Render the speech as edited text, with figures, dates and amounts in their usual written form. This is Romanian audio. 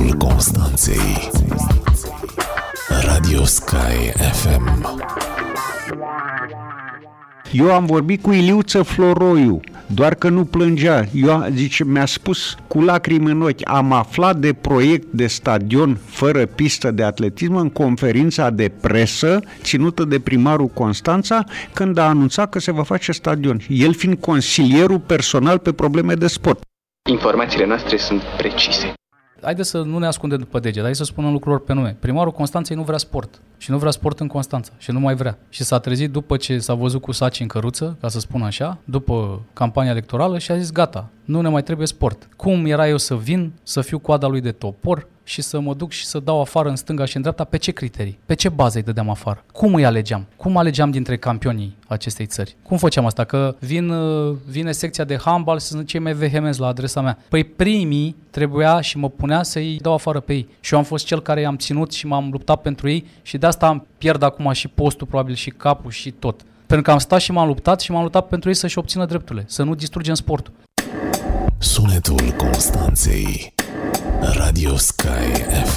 Sunetul Constanței. Radio Sky FM. Eu am vorbit cu Iliuță Floroiu, doar că nu plângea. Mi-a spus cu lacrimi în ochi, am aflat de proiect de stadion fără pistă de atletism în conferința de presă ținută de primarul Constanța, când a anunțat că se va face stadion, el fiind consilierul personal pe probleme de sport. Informațiile noastre sunt precise. Haideți să nu ne ascundem după deget, hai să spunem lucrurilor pe nume. Primarul Constanței nu vrea sport și nu vrea sport în Constanța și nu mai vrea. Și s-a trezit după ce s-a văzut cu saci în căruță, ca să spun așa, după campania electorală și a zis gata, nu ne mai trebuie sport. Cum era eu să vin, să fiu coada lui de topor și să mă duc și să dau afară în stânga și în dreapta? Pe ce criterii? Pe ce bază îi dădeam afară? Cum îi alegeam? Cum alegeam dintre campionii acestei țări? Cum făceam asta? Că vine secția de handbal și sunt cei mai vehemenți la adresa mea. Păi primii trebuia și mă punea să-i dau afară pe ei. Și eu am fost cel care i-am ținut și m-am luptat pentru ei și de asta am pierd acum și postul, probabil și capul și tot. Pentru că am stat și m-am luptat pentru ei să-și obțină drepturile, să nu distrugem sportul. Sunetul Constanței. Radio Sky FM.